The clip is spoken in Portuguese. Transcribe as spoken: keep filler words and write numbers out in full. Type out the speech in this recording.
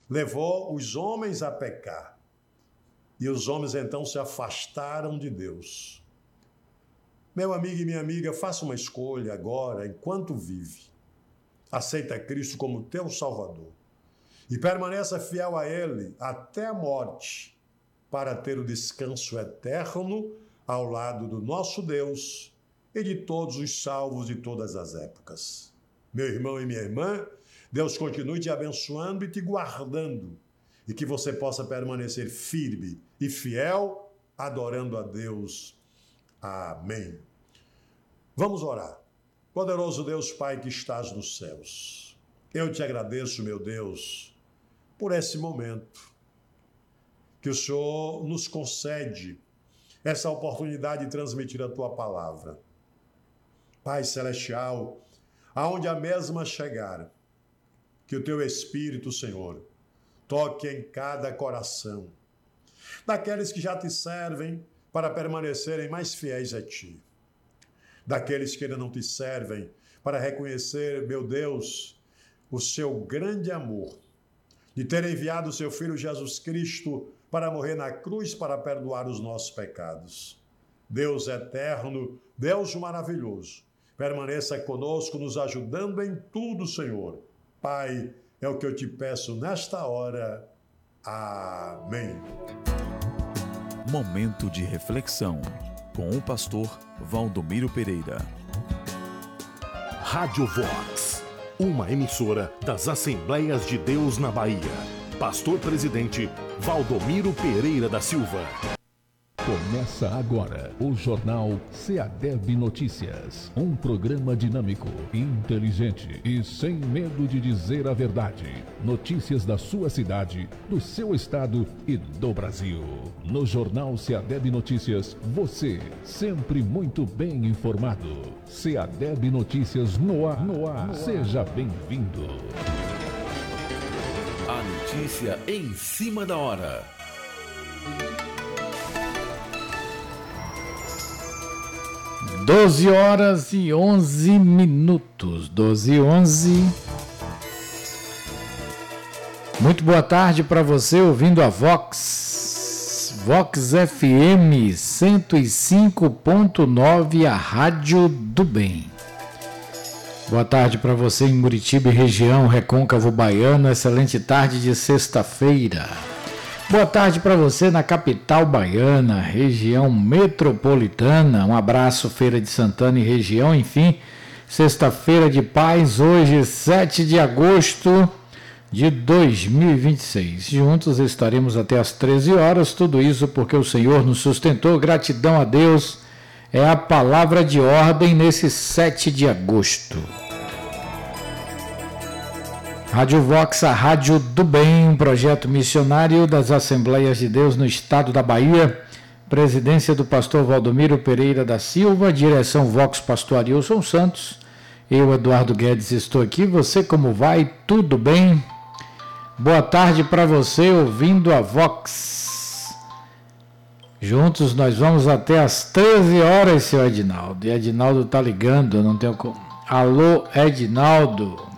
levou os homens a pecar. E os homens então se afastaram de Deus. Meu amigo e minha amiga, faça uma escolha agora, enquanto vive. Aceita Cristo como teu Salvador e permaneça fiel a Ele até a morte, para ter o descanso eterno ao lado do nosso Deus e de todos os salvos de todas as épocas. Meu irmão e minha irmã, Deus continue te abençoando e te guardando, e que você possa permanecer firme e fiel, adorando a Deus. Amém. Vamos orar. Poderoso Deus Pai que estás nos céus, eu te agradeço, meu Deus, por esse momento que o Senhor nos concede essa oportunidade de transmitir a Tua palavra. Pai Celestial, aonde a mesma chegar, que o Teu Espírito, Senhor, toque em cada coração, daqueles que já Te servem para permanecerem mais fiéis a Ti, daqueles que ainda não Te servem para reconhecer, meu Deus, o Seu grande amor, de ter enviado o Seu Filho Jesus Cristo para morrer na cruz para perdoar os nossos pecados. Deus eterno, Deus maravilhoso, permaneça conosco, nos ajudando em tudo, Senhor. Pai, é o que eu te peço nesta hora. Amém. Momento de reflexão com o pastor Valdomiro Pereira. Rádio Vox, uma emissora das Assembleias de Deus na Bahia. Pastor Presidente Valdomiro Pereira da Silva. Começa agora o Jornal SEADEB Notícias. Um programa dinâmico, inteligente e sem medo de dizer a verdade. Notícias da sua cidade, do seu estado e do Brasil. No Jornal SEADEB Notícias, você sempre muito bem informado. SEADEB Notícias no ar. No ar. Seja bem-vindo. A notícia em cima da hora. doze horas e onze minutos. doze e onze. Muito boa tarde para você ouvindo a Vox. Vox F M cento e cinco ponto nove, a Rádio do Bem. Boa tarde para você em Muritiba e região, Recôncavo Baiano. Excelente tarde de sexta-feira. Boa tarde para você na capital baiana, região metropolitana. Um abraço, Feira de Santana e região. Enfim, sexta-feira de paz, hoje, sete de agosto de dois mil e vinte e seis. Juntos estaremos até às treze horas. Tudo isso porque o Senhor nos sustentou. Gratidão a Deus. É a palavra de ordem nesse sete de agosto. Rádio Vox, a Rádio do Bem, um projeto missionário das Assembleias de Deus no estado da Bahia. Presidência do pastor Valdomiro Pereira da Silva, direção Vox, pastor Arilson Santos. Eu, Eduardo Guedes, estou aqui. Você como vai? Tudo bem? Boa tarde para você ouvindo a Vox. Juntos nós vamos até às treze horas, seu Edinaldo. E Edinaldo tá ligando, eu não tenho como. Alô, Edinaldo.